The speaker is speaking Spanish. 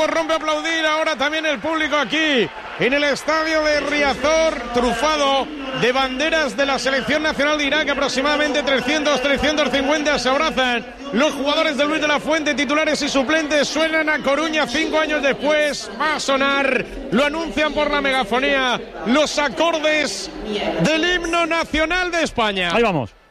Como rompe a aplaudir ahora también el público aquí en el estadio de Riazor, trufado de banderas de la selección nacional de Irak. Aproximadamente 350 se abrazan los jugadores de Luis de la Fuente, titulares y suplentes. Suenan a Coruña 5 años después. Va a sonar, lo anuncian por la megafonía, los acordes del himno nacional de España. Ahí vamos.